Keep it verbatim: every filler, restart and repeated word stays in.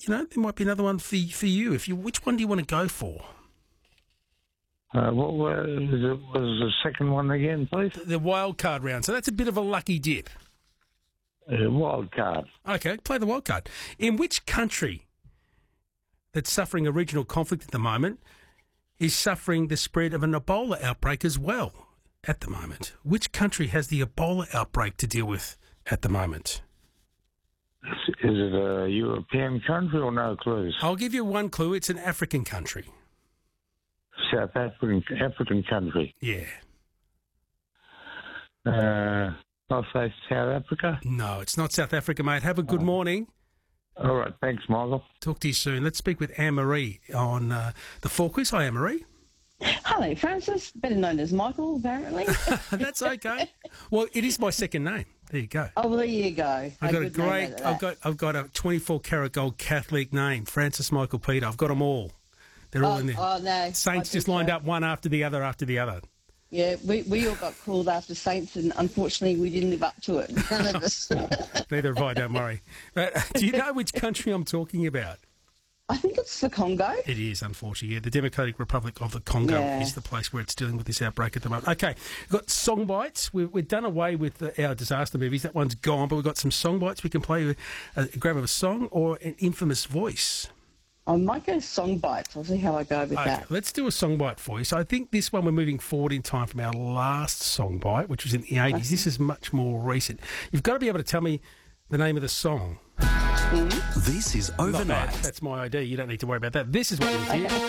you know, there might be another one for for you. If you, which one do you want to go for? Uh, what was, it, was the second one again, please? The wild card round. So that's a bit of a lucky dip. Uh, wild card. Okay, play the wild card. In which country that's suffering a regional conflict at the moment is suffering the spread of an Ebola outbreak as well at the moment? Which country has the Ebola outbreak to deal with at the moment? Is it a European country or no clues? I'll give you one clue. It's an African country. South African African country. Yeah. Uh, I'll say South Africa. No, it's not South Africa, mate. Have a good Oh. morning. All right, thanks, Michael. Talk to you soon. Let's speak with Anne-Marie on uh, the Four Quiz. Hi, Anne-Marie. Hello, Francis, better known as Michael, apparently. That's okay. Well, it is my second name. There you go. Oh, well, there you go. I've got a good name great. out of I've that. got. I've got a twenty-four karat gold Catholic name, Francis Michael Peter. I've got them all. They're all Oh, in there. oh, no. Saints I just think lined so. up one after the other after the other. Yeah, we, we all got called after Saints, and unfortunately, we didn't live up to it. None of us. Neither have I. Don't worry. But, uh, do you know which country I'm talking about? I think it's the Congo. It is, unfortunately. Yeah, the Democratic Republic of the Congo Yeah. is the place where it's dealing with this outbreak at the moment. Okay, we've got song bites. We've, we've done away with the, our disaster movies. That one's gone, but we've got some song bites. We can play with a grab of a song or an infamous voice. I might go song bites. I'll see how I go with Okay, that. let's do a song bite for you. So I think this one we're moving forward in time from our last song bite, which was in the eighties. This is much more recent. You've got to be able to tell me the name of the song. Mm-hmm. This is Not Overnight. that. That's my idea. You don't need to worry about that. This is what you hear.